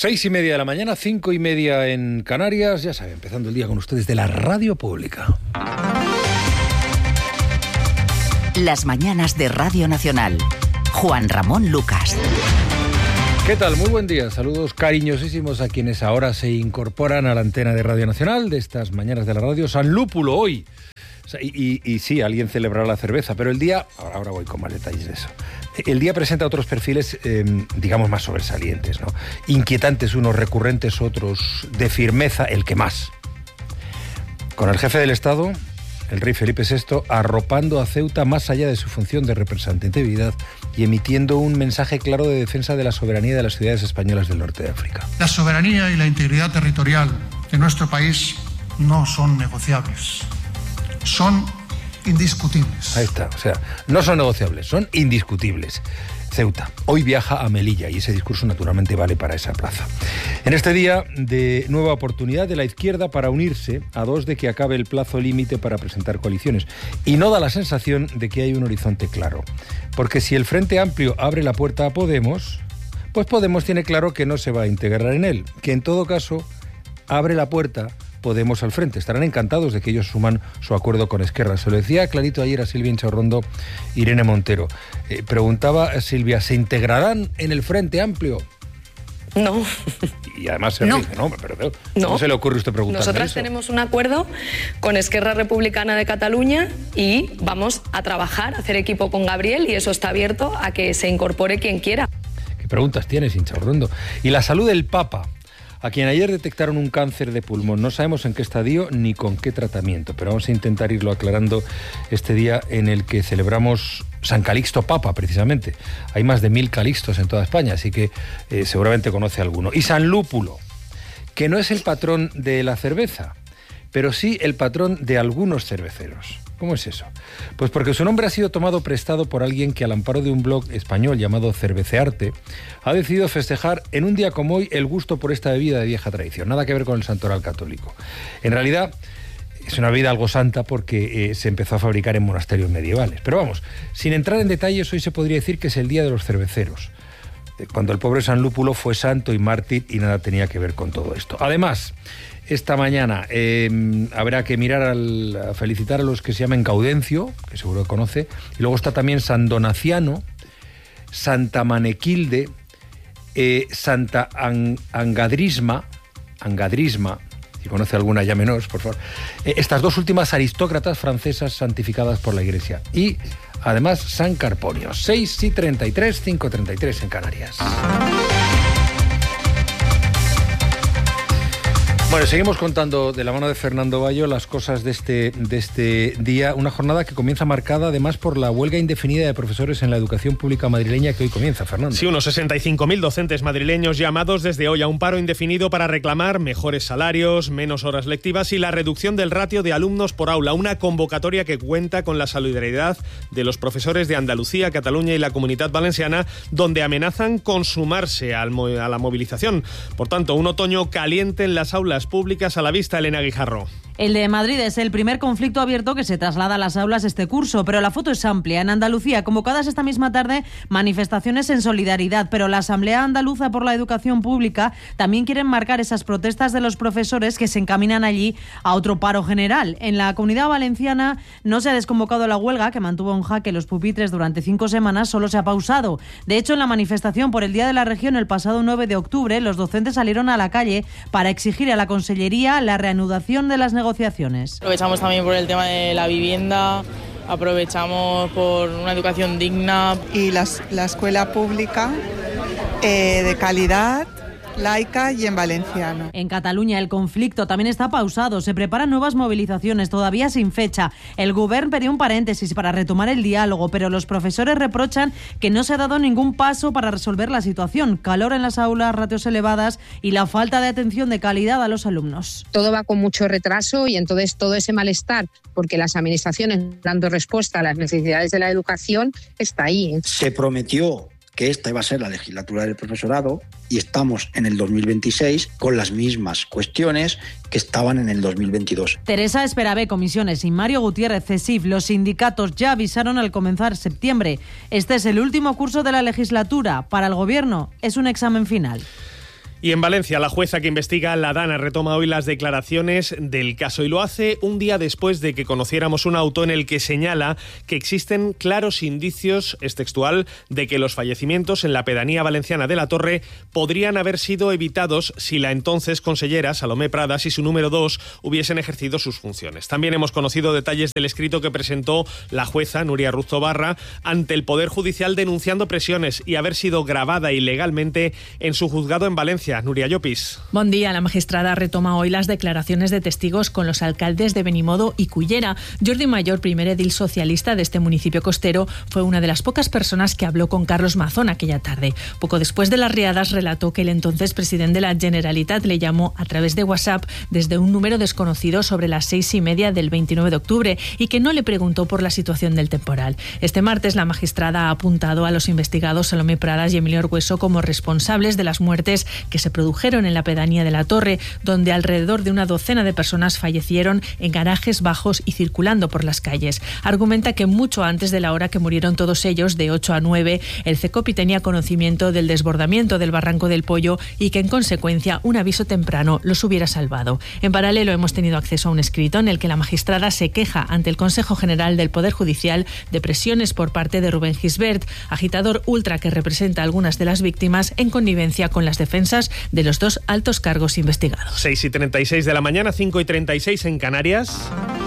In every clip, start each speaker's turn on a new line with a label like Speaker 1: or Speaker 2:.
Speaker 1: 6:30 de la mañana, 5:30 en Canarias. Ya saben, empezando el día con ustedes de la Radio Pública.
Speaker 2: Las mañanas de Radio Nacional. Juan Ramón Lucas.
Speaker 1: ¿Qué tal? Muy buen día. Saludos cariñosísimos a quienes ahora se incorporan a la antena de Radio Nacional de estas mañanas de la radio. San Lúpulo hoy. Y sí, alguien celebrará la cerveza, pero el día... Ahora voy con más detalles de eso. El día presenta otros perfiles, digamos, más sobresalientes, ¿no? Inquietantes unos, recurrentes otros, de firmeza el que más. Con el jefe del Estado, el rey Felipe VI, arropando a Ceuta más allá de su función de representatividad y emitiendo un mensaje claro de defensa de la soberanía de las ciudades españolas del norte de África.
Speaker 3: La soberanía y la integridad territorial de nuestro país no son negociables, son indiscutibles.
Speaker 1: Ahí está, o sea, no son negociables, son indiscutibles. Ceuta hoy viaja a Melilla y ese discurso naturalmente vale para esa plaza. En este día de nueva oportunidad de la izquierda para unirse a dos de que acabe el plazo límite para presentar coaliciones. Y no da la sensación de que hay un horizonte claro. Porque si el Frente Amplio abre la puerta a Podemos, pues Podemos tiene claro que no se va a integrar en él. Que en todo caso abre la puerta Podemos al frente. Estarán encantados de que ellos suman su acuerdo con Esquerra. Se lo decía clarito ayer a Silvia Inchaurrondo, Irene Montero. Preguntaba Silvia, ¿se integrarán en el Frente Amplio?
Speaker 4: No.
Speaker 1: Y además se ríe, ¿no? Pero ¿cómo se le ocurre a usted preguntarme
Speaker 4: Nosotras
Speaker 1: eso?
Speaker 4: tenemos un acuerdo con Esquerra Republicana de Cataluña y vamos a trabajar, a hacer equipo con Gabriel, y eso está abierto a que se incorpore quien quiera.
Speaker 1: ¿Qué preguntas tienes, Inchaurrondo? Y la salud del Papa, a quien ayer detectaron un cáncer de pulmón. No sabemos en qué estadio ni con qué tratamiento, pero vamos a intentar irlo aclarando este día en el que celebramos San Calixto Papa, precisamente. Hay más de 1000 Calixtos en toda España, así que seguramente conoce alguno. Y San Lúpulo, que no es el patrón de la cerveza, pero sí el patrón de algunos cerveceros. ¿Cómo es eso? Pues porque su nombre ha sido tomado prestado por alguien que, al amparo de un blog español llamado Cervecearte, ha decidido festejar en un día como hoy el gusto por esta bebida de vieja tradición. Nada que ver con el santoral católico. En realidad es una bebida algo santa porque se empezó a fabricar en monasterios medievales. Pero vamos, sin entrar en detalles, hoy se podría decir que es el día de los cerveceros, cuando el pobre San Lúpulo fue santo y mártir y nada tenía que ver con todo esto. Además, esta mañana habrá que mirar a felicitar a los que se llaman Gaudencio, que seguro que conoce, y luego está también San Donaciano, Santa Manequilde, Santa Angadrisma, si conoce alguna llámenos, por favor. Estas dos últimas aristócratas francesas santificadas por la Iglesia. Y además San Carponio, 6:33, 5:33 en Canarias. Bueno, seguimos contando de la mano de Fernando Bayo las cosas de este día, una jornada que comienza marcada además por la huelga indefinida de profesores en la educación pública madrileña que hoy comienza, Fernando.
Speaker 5: Sí, unos 65.000 docentes madrileños llamados desde hoy a un paro indefinido para reclamar mejores salarios, menos horas lectivas y la reducción del ratio de alumnos por aula, una convocatoria que cuenta con la solidaridad de los profesores de Andalucía, Cataluña y la Comunidad Valenciana, donde amenazan con sumarse a la movilización. Por tanto, un otoño caliente en las aulas públicas a la vista, Elena Guijarro.
Speaker 6: El de Madrid es el primer conflicto abierto que se traslada a las aulas este curso, pero la foto es amplia. En Andalucía, convocadas esta misma tarde, manifestaciones en solidaridad, pero la Asamblea Andaluza por la Educación Pública también quieren marcar esas protestas de los profesores que se encaminan allí a otro paro general. En la Comunidad Valenciana no se ha desconvocado la huelga, que mantuvo en jaque los pupitres durante 5 semanas, solo se ha pausado. De hecho, en la manifestación por el Día de la Región el pasado 9 de octubre, los docentes salieron a la calle para exigir a la Consellería la reanudación de las negociaciones.
Speaker 7: Aprovechamos también por el tema de la vivienda, aprovechamos por una educación digna.
Speaker 8: Y la escuela pública de calidad, laica y en valenciano.
Speaker 6: En Cataluña el conflicto también está pausado. Se preparan nuevas movilizaciones, todavía sin fecha. El Govern pidió un paréntesis para retomar el diálogo, pero los profesores reprochan que no se ha dado ningún paso para resolver la situación. Calor en las aulas, ratios elevadas y la falta de atención de calidad a los alumnos.
Speaker 9: Todo va con mucho retraso y entonces todo ese malestar, porque las administraciones dando respuesta a las necesidades de la educación, está ahí.
Speaker 10: Se prometió que esta iba a ser la legislatura del profesorado y estamos en el 2026 con las mismas cuestiones que estaban en el 2022.
Speaker 6: Teresa Esperavé, Comisiones y Mario Gutiérrez, CESIF, los sindicatos ya avisaron al comenzar septiembre. Este es el último curso de la legislatura. Para el Gobierno es un examen final.
Speaker 5: Y en Valencia, la jueza que investiga la DANA retoma hoy las declaraciones del caso y lo hace un día después de que conociéramos un auto en el que señala que existen claros indicios, es textual, de que los fallecimientos en la pedanía valenciana de La Torre podrían haber sido evitados si la entonces consellera Salomé Pradas y su número 2 hubiesen ejercido sus funciones. También hemos conocido detalles del escrito que presentó la jueza Nuria Ruz Tobarra ante el Poder Judicial denunciando presiones y haber sido grabada ilegalmente en su juzgado en Valencia. Nuria Llopis.
Speaker 11: Buen día. La magistrada retoma hoy las declaraciones de testigos con los alcaldes de Benimodo y Cullera. Jordi Mayor, primer edil socialista de este municipio costero, fue una de las pocas personas que habló con Carlos Mazón aquella tarde. Poco después de las riadas relató que el entonces presidente de la Generalitat le llamó a través de WhatsApp desde un número desconocido sobre las 6:30 del 29 de octubre y que no le preguntó por la situación del temporal. Este martes la magistrada ha apuntado a los investigados Salomé Pradas y Emilio Argueso como responsables de las muertes que se produjeron en la pedanía de La Torre, donde alrededor de una docena de personas fallecieron en garajes bajos y circulando por las calles. Argumenta que mucho antes de la hora que murieron todos ellos, de 8 a 9, el CECOPI tenía conocimiento del desbordamiento del Barranco del Pollo y que en consecuencia un aviso temprano los hubiera salvado. En paralelo hemos tenido acceso a un escrito en el que la magistrada se queja ante el Consejo General del Poder Judicial de presiones por parte de Rubén Gisbert, agitador ultra que representa a algunas de las víctimas en connivencia con las defensas de los dos altos cargos investigados.
Speaker 5: 6:36 de la mañana, 5:36 en Canarias.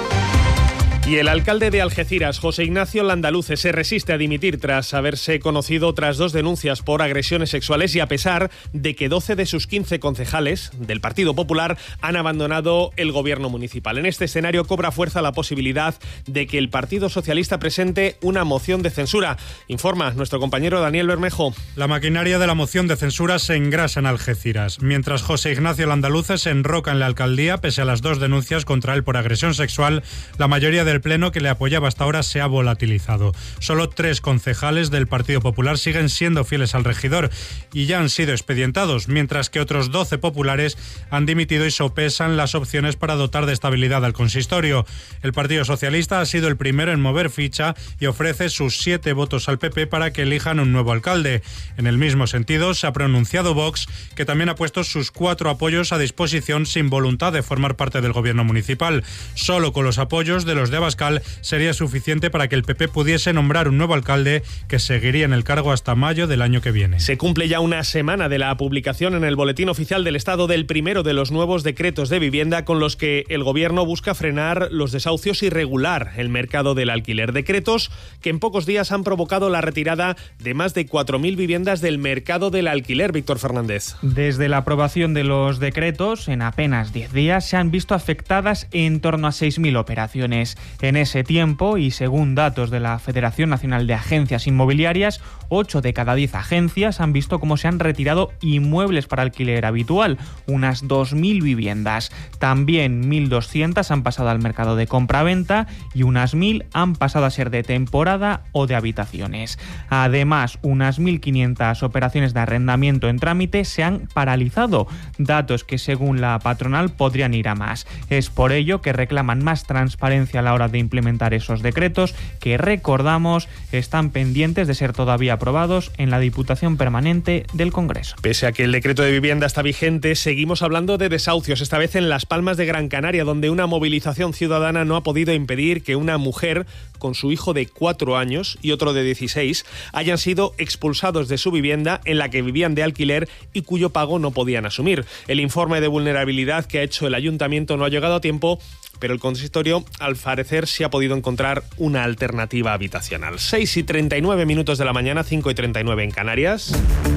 Speaker 5: Y el alcalde de Algeciras, José Ignacio Landaluce, se resiste a dimitir tras haberse conocido tras 2 denuncias por agresiones sexuales y a pesar de que 12 de sus 15 concejales del Partido Popular han abandonado el gobierno municipal. En este escenario cobra fuerza la posibilidad de que el Partido Socialista presente una moción de censura. Informa nuestro compañero Daniel Bermejo.
Speaker 12: La maquinaria de la moción de censura se engrasa en Algeciras. Mientras José Ignacio Landaluce se enroca en la alcaldía, pese a las 2 denuncias contra él por agresión sexual, la mayoría del Pleno que le apoyaba hasta ahora se ha volatilizado. Solo 3 concejales del Partido Popular siguen siendo fieles al regidor y ya han sido expedientados, mientras que otros 12 populares han dimitido y sopesan las opciones para dotar de estabilidad al consistorio. El Partido Socialista ha sido el primero en mover ficha y ofrece sus 7 votos al PP para que elijan un nuevo alcalde. En el mismo sentido, se ha pronunciado Vox, que también ha puesto sus 4 apoyos a disposición sin voluntad de formar parte del gobierno municipal. Solo con los apoyos de los de Abascal sería suficiente para que el PP pudiese nombrar un nuevo alcalde que seguiría en el cargo hasta mayo del año que viene.
Speaker 5: Se cumple ya una semana de la publicación en el Boletín Oficial del Estado del primero de los nuevos decretos de vivienda con los que el Gobierno busca frenar los desahucios y regular el mercado del alquiler. Decretos que en pocos días han provocado la retirada de más de 4.000 viviendas del mercado del alquiler. Víctor Fernández.
Speaker 13: Desde la aprobación de los decretos, en apenas 10 días se han visto afectadas en torno a 6.000 operaciones. En ese tiempo, y según datos de la Federación Nacional de Agencias Inmobiliarias, 8 de cada 10 agencias han visto cómo se han retirado inmuebles para alquiler habitual, unas 2.000 viviendas. También 1.200 han pasado al mercado de compraventa y unas 1.000 han pasado a ser de temporada o de habitaciones. Además, unas 1.500 operaciones de arrendamiento en trámite se han paralizado, datos que según la patronal podrían ir a más. Es por ello que reclaman más transparencia a la hora de implementar esos decretos que, recordamos, están pendientes de ser todavía aprobados en la Diputación Permanente del Congreso.
Speaker 5: Pese a que el decreto de vivienda está vigente, seguimos hablando de desahucios, esta vez en Las Palmas de Gran Canaria, donde una movilización ciudadana no ha podido impedir que una mujer con su hijo de 4 años y otro de 16 hayan sido expulsados de su vivienda en la que vivían de alquiler y cuyo pago no podían asumir. El informe de vulnerabilidad que ha hecho el ayuntamiento no ha llegado a tiempo, pero el consistorio, al parecer, sí ha podido encontrar una alternativa habitacional. 6:39 de la mañana, 5:39 en Canarias.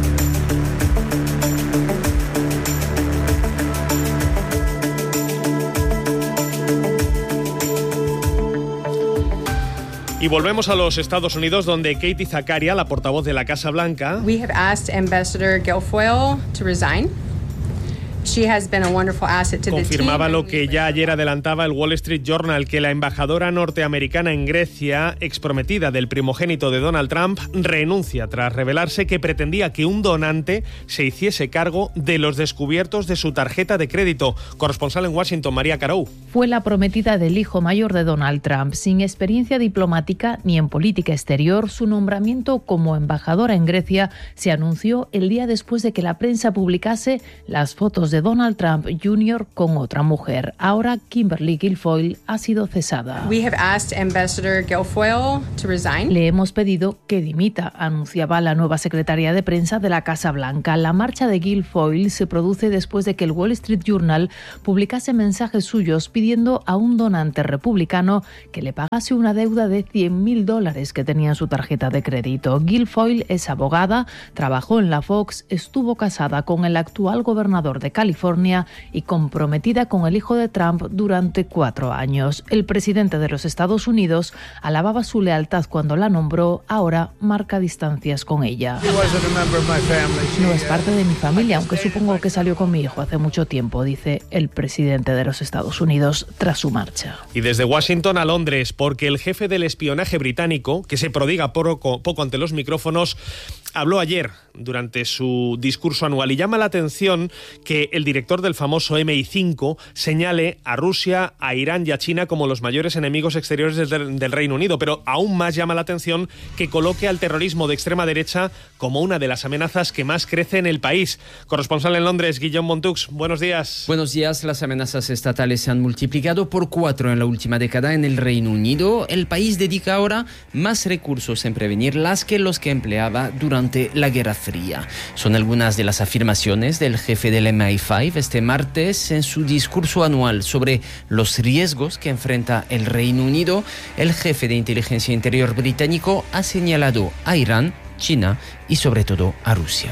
Speaker 5: Y volvemos a los Estados Unidos, donde Katie Zakaria, la portavoz de la Casa Blanca,
Speaker 14: We have asked Ambassador Guilfoyle to resign.
Speaker 5: Confirmaba lo que ya ayer adelantaba el Wall Street Journal, que la embajadora norteamericana en Grecia, exprometida del primogénito de Donald Trump, renuncia tras revelarse que pretendía que un donante se hiciese cargo de los descubiertos de su tarjeta de crédito. Corresponsal en Washington, María Carou.
Speaker 14: Fue la prometida del hijo mayor de Donald Trump. Sin experiencia diplomática ni en política exterior, su nombramiento como embajadora en Grecia se anunció el día después de que la prensa publicase las fotos de Donald Trump Jr. con otra mujer. Ahora Kimberly Guilfoyle ha sido cesada. Le hemos pedido que dimita, anunciaba la nueva secretaria de prensa de la Casa Blanca. La marcha de Guilfoyle se produce después de que el Wall Street Journal publicase mensajes suyos pidiendo a un donante republicano que le pagase una deuda de $100,000 que tenía en su tarjeta de crédito. Guilfoyle es abogada, trabajó en la Fox, estuvo casada con el actual gobernador de California y comprometida con el hijo de Trump durante 4 años. El presidente de los Estados Unidos alababa su lealtad cuando la nombró, ahora marca distancias con ella. No es parte de mi familia, aunque supongo que salió con mi hijo hace mucho tiempo, dice el presidente de los Estados Unidos tras su marcha.
Speaker 5: Y desde Washington a Londres, porque el jefe del espionaje británico, que se prodiga poco ante los micrófonos, habló ayer durante su discurso anual y llama la atención que el director del famoso MI5 señale a Rusia, a Irán y a China como los mayores enemigos exteriores del Reino Unido, pero aún más llama la atención que coloque al terrorismo de extrema derecha como una de las amenazas que más crece en el país. Corresponsal en Londres, Guillaume Montux, buenos días.
Speaker 15: Buenos días. Las amenazas estatales se han multiplicado por 4 en la última década en el Reino Unido. El país dedica ahora más recursos en prevenirlas que los que empleaba durante la Guerra Fría. Son algunas de las afirmaciones del jefe del MI5 este martes en su discurso anual sobre los riesgos que enfrenta el Reino Unido. El jefe de inteligencia interior británico ha señalado a Irán, China y sobre todo a Rusia.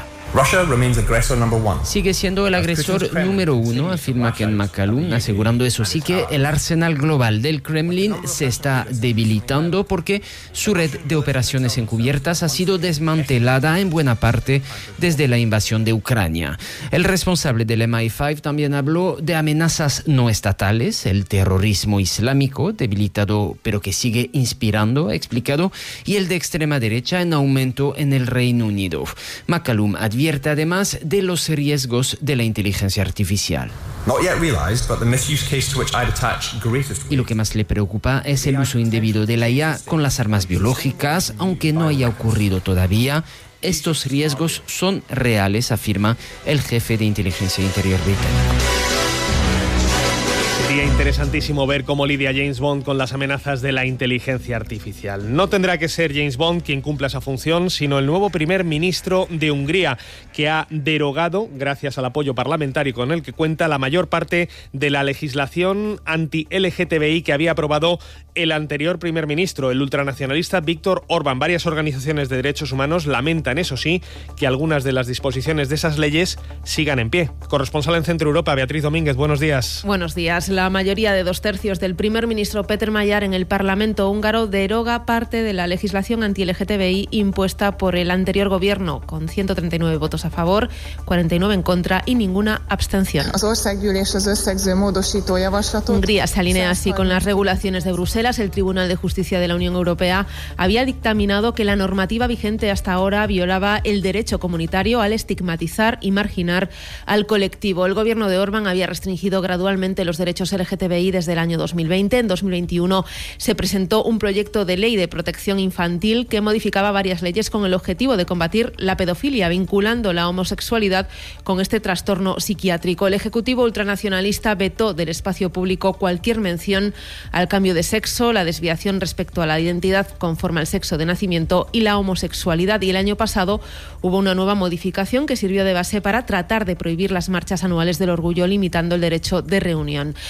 Speaker 15: Sigue siendo el agresor número 1, afirma Ken McCallum, asegurando eso sí que el arsenal global del Kremlin se está debilitando porque su red de operaciones encubiertas ha sido desmantelada en buena parte desde la invasión de Ucrania. El responsable del MI5 también habló de amenazas no estatales, el terrorismo islámico debilitado pero que sigue inspirando, ha explicado, y el de extrema derecha en aumento en el Reino Unido. McCallum advierte además de los riesgos de la inteligencia artificial. Y lo que más le preocupa es el uso indebido de la IA con las armas biológicas, aunque no haya ocurrido todavía. Estos riesgos son reales, afirma el jefe de inteligencia interior británico.
Speaker 5: Sería interesantísimo ver cómo lidia James Bond con las amenazas de la inteligencia artificial. No tendrá que ser James Bond quien cumpla esa función, sino el nuevo primer ministro de Hungría, que ha derogado, gracias al apoyo parlamentario con el que cuenta, la mayor parte de la legislación anti-LGTBI que había aprobado el anterior primer ministro, el ultranacionalista Viktor Orbán. Varias organizaciones de derechos humanos lamentan, eso sí, que algunas de las disposiciones de esas leyes sigan en pie. Corresponsal en Centro Europa, Beatriz Domínguez, buenos días.
Speaker 16: Buenos días. La mayoría de 2/3 del primer ministro Péter Magyar en el Parlamento húngaro deroga parte de la legislación anti-LGTBI impuesta por el anterior gobierno, con 139 votos a favor, 49 en contra y ninguna abstención. Hungría se alinea así con las regulaciones de Bruselas. El Tribunal de Justicia de la Unión Europea había dictaminado que la normativa vigente hasta ahora violaba el derecho comunitario al estigmatizar y marginar al colectivo. El gobierno de Orbán había restringido gradualmente los derechos LGTBI desde el año 2020. En 2021 se presentó un proyecto de ley de protección infantil que modificaba varias leyes con el objetivo de combatir la pedofilia, vinculando la homosexualidad con este trastorno psiquiátrico. El Ejecutivo ultranacionalista vetó del espacio público cualquier mención al cambio de sexo, la desviación respecto a la identidad conforme al sexo de nacimiento y la homosexualidad. Y el año pasado hubo una nueva modificación que sirvió de base para tratar de prohibir las marchas anuales del orgullo, limitando el derecho de reunión.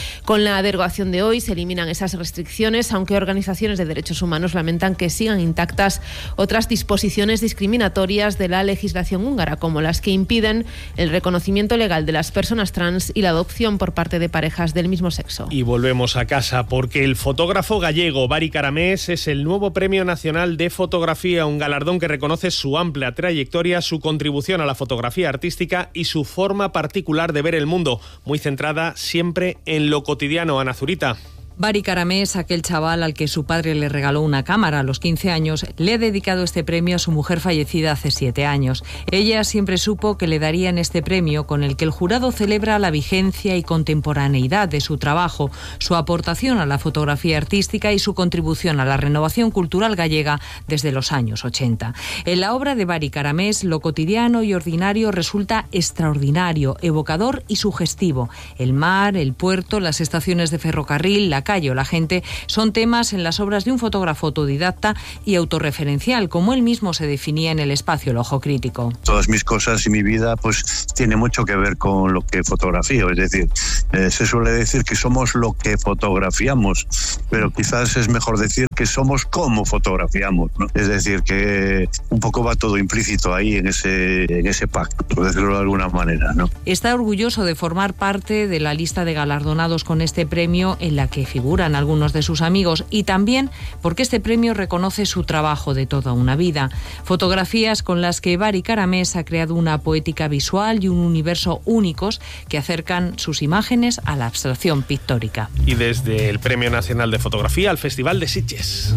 Speaker 16: Con la derogación de hoy se eliminan esas restricciones, aunque organizaciones de derechos humanos lamentan que sigan intactas otras disposiciones discriminatorias de la legislación húngara, como las que impiden el reconocimiento legal de las personas trans y la adopción por parte de parejas del mismo sexo.
Speaker 5: Y volvemos a casa porque el fotógrafo gallego Bari Caramés es el nuevo Premio Nacional de Fotografía, un galardón que reconoce su amplia trayectoria, su contribución a la fotografía artística y su forma particular de ver el mundo, muy centrada siempre en lo cotidiano. Ana Zurita.
Speaker 17: Bari Caramés, aquel chaval al que su padre le regaló una cámara a los 15 años, le ha dedicado este premio a su mujer fallecida hace 7 años. Ella siempre supo que le darían este premio con el que el jurado celebra la vigencia y contemporaneidad de su trabajo, su aportación a la fotografía artística y su contribución a la renovación cultural gallega desde los años 80. En la obra de Bari Caramés, lo cotidiano y ordinario resulta extraordinario, evocador y sugestivo. El mar, el puerto, las estaciones de ferrocarril, la calle o la gente son temas en las obras de un fotógrafo autodidacta y autorreferencial, como él mismo se definía en el espacio El Ojo Crítico.
Speaker 18: Todas mis cosas y mi vida pues tiene mucho que ver con lo que fotografío, es decir, se suele decir que somos lo que fotografiamos, pero quizás es mejor decir que somos como fotografiamos, ¿no? Es decir, que un poco va todo implícito ahí en ese pacto, por decirlo de alguna manera, ¿no?
Speaker 17: Está orgulloso de formar parte de la lista de galardonados con este premio, en la que figuran algunos de sus amigos, y también porque este premio reconoce su trabajo de toda una vida. Fotografías con las que Bari Caramés ha creado una poética visual y un universo únicos que acercan sus imágenes a la abstracción pictórica.
Speaker 5: Y desde el Premio Nacional de Fotografía al Festival de Sitges.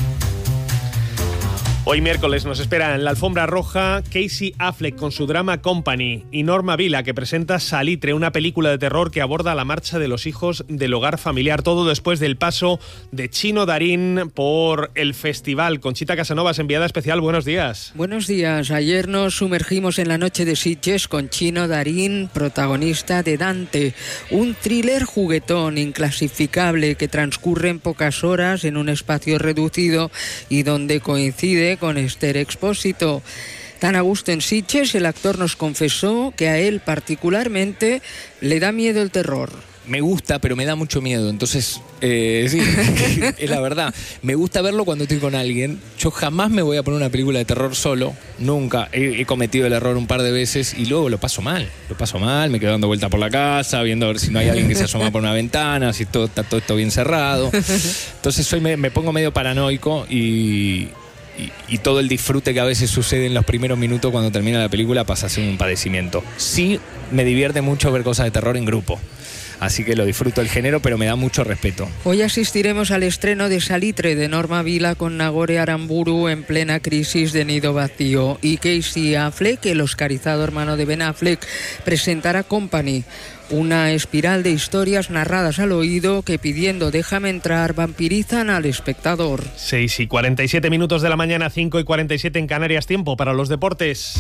Speaker 5: Hoy miércoles nos espera en la alfombra roja Casey Affleck con su drama Company y Norma Vila, que presenta Salitre, una película de terror que aborda la marcha de los hijos del hogar familiar. Todo después del paso de Chino Darín por el festival. Conchita Casanovas, enviada especial, buenos días.
Speaker 19: Buenos días. Ayer nos sumergimos en la noche de Sitges con Chino Darín, protagonista de Dante, un thriller juguetón, inclasificable, que transcurre en pocas horas en un espacio reducido y donde coincide con Esther Expósito. Tan a gusto en Sitges, el actor nos confesó que a él particularmente le da miedo el terror.
Speaker 20: Me gusta, pero me da mucho miedo. Entonces, sí, es la verdad. Me gusta verlo cuando estoy con alguien. Yo jamás me voy a poner una película de terror solo. Nunca. He cometido el error un par de veces y luego lo paso mal. Me quedo dando vuelta por la casa, viendo a ver si no hay alguien que se asoma por una ventana, si está todo esto bien cerrado. Entonces me pongo medio paranoico y todo el disfrute que a veces sucede en los primeros minutos cuando termina la película pasa a ser un padecimiento. Sí, me divierte mucho ver cosas de terror en grupo. Así que lo disfruto el género, pero me da mucho respeto.
Speaker 19: Hoy asistiremos al estreno de Salitre de Norma Vila con Nagore Aramburu en plena crisis de nido vacío. Y Casey Affleck, el oscarizado hermano de Ben Affleck, presentará Company, una espiral de historias narradas al oído que, pidiendo déjame entrar, vampirizan al espectador.
Speaker 5: 6:47 de la mañana, 5:47 en Canarias, tiempo para los deportes.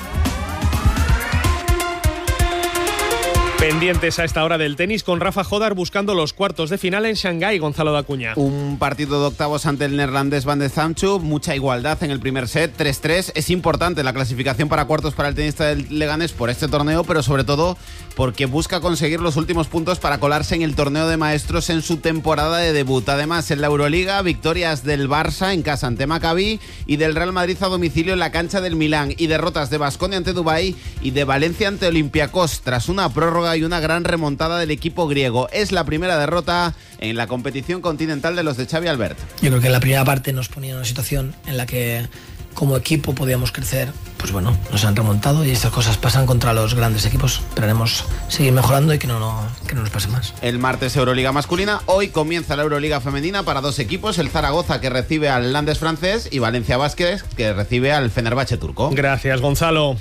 Speaker 5: Pendientes a esta hora del tenis con Rafa Jodar buscando los cuartos de final en Shanghái, Gonzalo Dacuña.
Speaker 21: Un partido de octavos ante el neerlandés Van de Zandschulp, mucha igualdad en el primer set, 3-3. Es importante la clasificación para cuartos para el tenista del Leganés por este torneo, pero sobre todo porque busca conseguir los últimos puntos para colarse en el torneo de maestros en su temporada de debut. Además, en la Euroliga, victorias del Barça en casa ante Maccabi y del Real Madrid a domicilio en la cancha del Milán, y derrotas de Baskonia ante Dubái y de Valencia ante Olympiacos tras una prórroga y una gran remontada del equipo griego. Es la primera derrota en la competición continental de los de Xavi Albert.
Speaker 22: Yo creo que en la primera parte nos ponía en una situación en la que como equipo podíamos crecer. Pues bueno, nos han remontado y estas cosas pasan contra los grandes equipos. Esperaremos seguir mejorando y que no nos pase más.
Speaker 21: El martes Euroliga masculina, hoy comienza la Euroliga femenina para dos equipos, el Zaragoza, que recibe al Landes francés, y Valencia Basket, que recibe al Fenerbahce turco.
Speaker 5: Gracias, Gonzalo.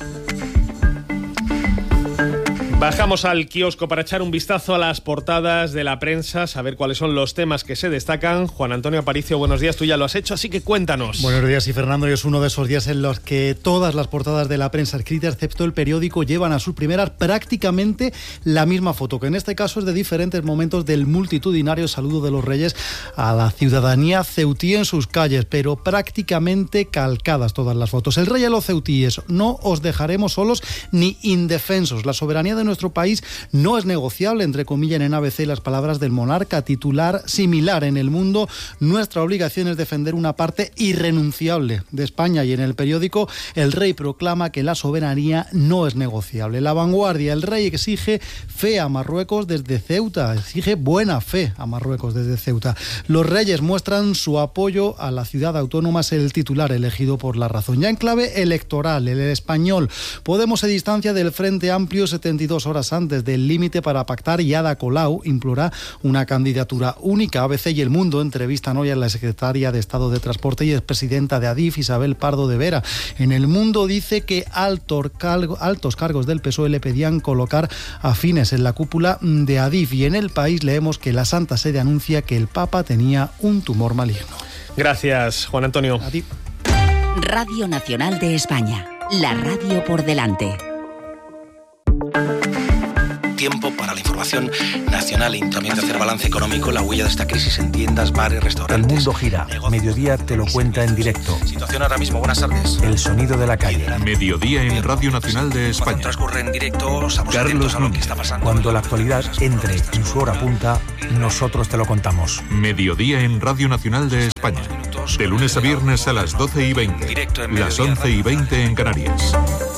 Speaker 5: Bajamos al kiosco para echar un vistazo a las portadas de la prensa, saber cuáles son los temas que se destacan. Juan Antonio Aparicio, buenos días, tú ya lo has hecho, así que cuéntanos.
Speaker 23: Buenos días, y Fernando, y es uno de esos días en los que todas las portadas de la prensa escrita, excepto el periódico, llevan a sus primeras prácticamente la misma foto, que en este caso es de diferentes momentos del multitudinario saludo de los Reyes a la ciudadanía ceutí en sus calles, pero prácticamente calcadas todas las fotos. El rey a los ceutíes: no os dejaremos solos ni indefensos. La soberanía de nuestro país no es negociable, entre comillas en ABC las palabras del monarca. Titular similar: en el mundo nuestra obligación es defender una parte irrenunciable de España. Y en el periódico el rey proclama que la soberanía no es negociable. La Vanguardia: el rey exige fe a Marruecos desde Ceuta, exige buena fe a Marruecos desde Ceuta. Los reyes muestran su apoyo a la ciudad autónoma, es el titular elegido por La Razón. Ya en clave electoral, el Español: Podemos se distancia del Frente Amplio 72 horas antes del límite para pactar y Ada Colau implora una candidatura única. ABC y El Mundo entrevistan hoy a la secretaria de Estado de Transporte y expresidenta de Adif, Isabel Pardo de Vera. En El Mundo dice que altos cargos del PSOE le pedían colocar afines en la cúpula de Adif. Y en El País leemos que la Santa Sede anuncia que el Papa tenía un tumor maligno.
Speaker 5: Gracias, Juan Antonio.
Speaker 23: A ti.
Speaker 2: Radio Nacional de España, la radio por delante.
Speaker 3: Tiempo para la información nacional y también de hacer balance económico, la huella de esta crisis en tiendas, bares, restaurantes.
Speaker 4: El mundo gira. Mediodía te lo cuenta en directo.
Speaker 3: Situación ahora mismo, buenas tardes.
Speaker 4: El sonido de la calle.
Speaker 24: Mediodía en Radio Nacional de España.
Speaker 3: Cuando transcurre en directo, estamos atentos a lo que está pasando.
Speaker 4: Cuando la actualidad entre en su hora punta, nosotros te lo contamos.
Speaker 24: Mediodía en Radio Nacional de España. De lunes a viernes a las 12:20. Las 11:20 en Canarias.